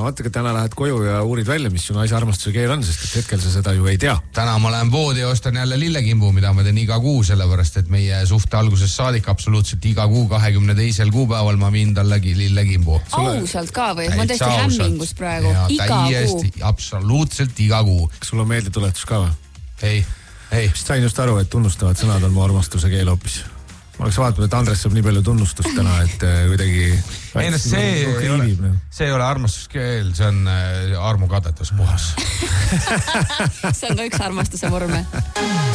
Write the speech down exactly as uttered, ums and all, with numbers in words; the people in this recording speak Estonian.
no vaata, täna lähed koju ja uurid välja, mis su naise armastuse keel on, sest et hetkel sa seda ju ei tea. Täna ma lähen voodi ja ostan jälle lillekimbu, mida ma teen iga kuu, sellepärast et meie suhte algusest saadik absoluutselt iga kuu kahekümne teisel kuupäeval ma viin talle lillekimbu. Ausalt ka või? Ma tõesti hämmingus praegu. Ja, iga täiesti, kuu. Absoluutselt iga kuu. Kas sul on meeldetuletus ka või? Ei, ei. Sain just aru, et tunnustavad sõnad on mu armastuse keel hoopis. Ma oleks vaatanud, et Andres saab nii palju tunnustust täna, et kuidagi... Ei, no see, ei ole, see ei ole armastuskeel, see on armukadetus puhas. See on ka üks armastuse vorme.